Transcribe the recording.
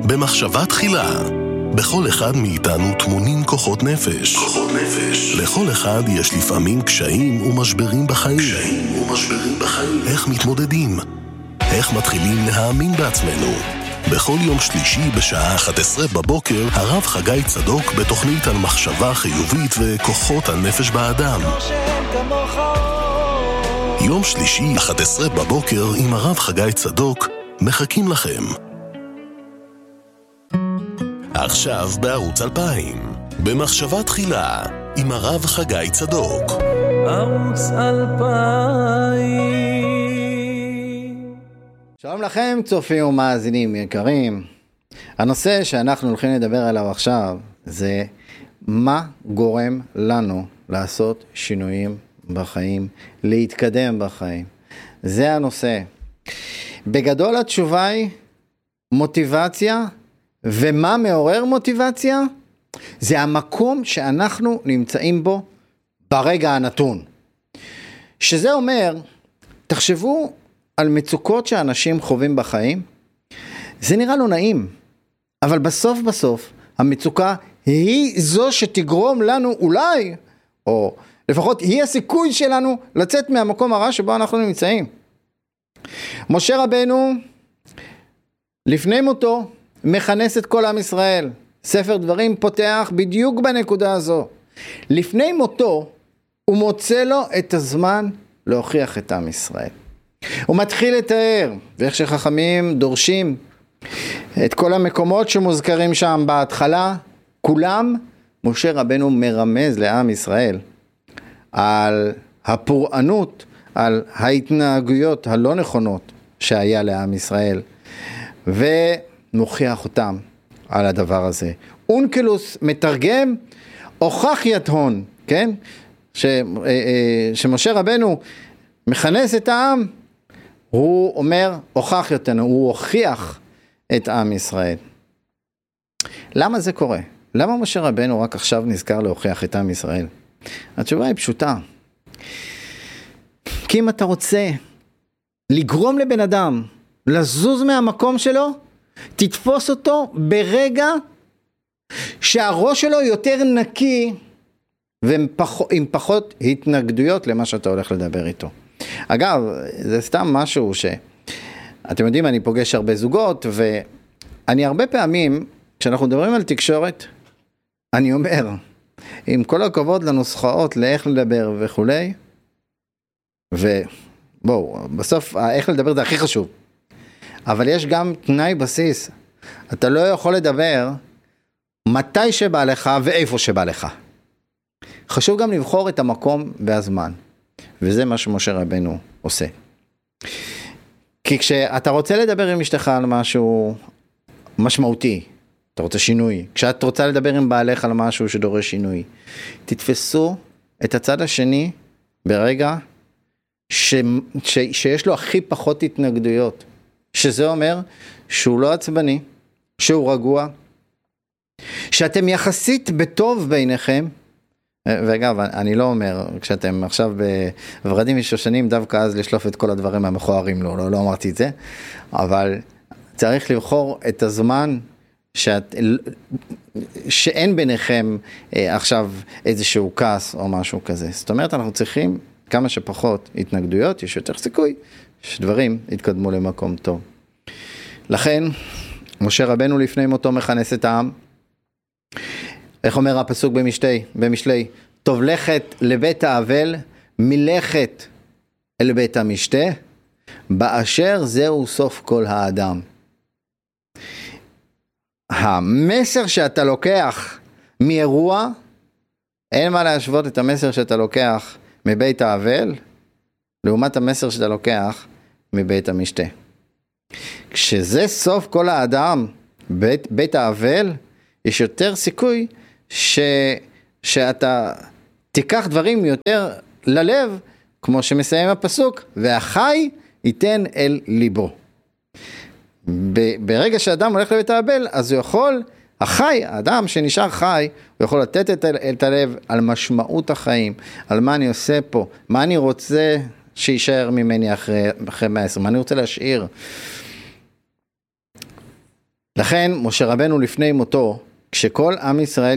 במחשבה תחילה. בכל אחד מאיתנו טמונים כוחות נפש. לכל אחד יש לפעמים קשיים ומשברים בחיים. איך מתמודדים? איך מתחילים להאמין בעצמנו? בכל יום שלישי בשעה 11 בבוקר, הרב חגי צדוק בתוכנית על מחשבה חיובית וכוחות הנפש באדם. יום שלישי 11 בבוקר עם הרב חגי צדוק מחכים לכם. עכשיו בערוץ 2000, במחשבה תחילה, עם הרב חגי צדוק. ערוץ 2000. שלום לכם צופים ומאזינים יקרים. הנושא שאנחנו הולכים לדבר עליו עכשיו זה מה גורם לנו לעשות שינויים בחיים, להתקדם בחיים. זה הנושא. בגדול התשובה היא מוטיבציה. ומה מעורר מוטיבציה? זה המקום שאנחנו נמצאים בו ברגע הנתון. שזה אומר, תחשבו על מצוקות שאנשים חווים בחיים. זה נראה לא נעים, אבל בסוף המצוקה היא זו שתגרום לנו אולי, או לפחות היא הסיכוי שלנו לצאת מהמקום הרע שבו אנחנו נמצאים. משה רבנו לפני מותו מכנס את כל עם ישראל. ספר דברים פותח בדיוק בנקודה הזו. לפני מותו הוא מוצא לו את הזמן להוכיח את עם ישראל. הוא מתחיל לתאר, ואיך שחכמים דורשים את כל המקומות שמוזכרים שם בהתחלה, כולם משה רבנו מרמז לעם ישראל על הפורענות, על ההתנהגויות הלא נכונות שהיה לעם ישראל, ומוכיח אותם על הדבר הזה. אונקלוס מתרגם, הוכח יתהון, כן? שמשה רבנו מכנס את העם, הוא אומר, הוכח יתהון, הוא הוכיח את עם ישראל. למה זה קורה? למה משה רבנו רק עכשיו נזכר להוכיח את עם ישראל? התשובה היא פשוטה. כי אם אתה רוצה לגרום לבן אדם לזוז מהמקום שלו, תתפוס אותו ברגע שהראש שלו יותר נקי ועם פחות התנגדויות למה שאתה הולך לדבר איתו. אגב, זה סתם משהו שאתם יודעים, אני פוגש הרבה זוגות, ואני הרבה פעמים, כשאנחנו מדברים על תקשורת, אני אומר, עם כל הכבוד לנוסחאות לאיך לדבר וכולי, ובואו, בסוף איך לדבר זה הכי חשוב. אבל יש גם תנאי בסיס. אתה לא יכול לדבר מתי שבא לך ואיפה שבא לך. חשוב גם לבחור את המקום והזמן. וזה מה שמשה רבנו עושה. כי כשאתה רוצה לדבר עם אשתך על משהו משמעותי, אתה רוצה שינוי. כשאת רוצה לדבר עם בעלך על משהו שדורש שינוי, תתפסו את הצד השני ברגע שיש לו הכי פחות התנגדויות. שזה אומר שהוא לא עצבני, שהוא רגוע, שאתם יחסית בטוב ביניכם, ואגב, אני לא אומר, כשאתם עכשיו בוורדים ושושנים, דווקא אז לשלוף את כל הדברים המכוערים, לא אמרתי את זה, אבל צריך לבחור את הזמן שאין ביניכם עכשיו איזשהו כעס או משהו כזה. זאת אומרת, אנחנו צריכים כמה שפחות התנגדויות, יש יותר סיכוי שדברים יתקדמו למקום טוב. לכן, משה רבנו לפני מותו מכנס את העם. איך אומר הפסוק במשלי? טוב לכת לבית האבל, מלכת אל בית המשתה, באשר זהו סוף כל האדם. המסר שאתה לוקח מאירוע, אין מה להשוות את המסר שאתה לוקח מבית האבל, לעומת המסר שאתה לוקח מבית המשתה. כשזה סוף כל האדם, בית האבל, יש יותר סיכוי שאתה תיקח דברים יותר ללב, כמו שמסיים הפסוק, והחי ייתן אל ליבו. ברגע שאדם הולך לבית האבל, אז הוא יכול, האדם שנשאר חי, הוא יכול לתת את הלב על משמעות החיים, על מה אני עושה פה, מה אני רוצה שישאר ממני אחרי 120, מה אני רוצה להשאיר. לכן משה רבנו לפני מותו, כשכל עם ישראל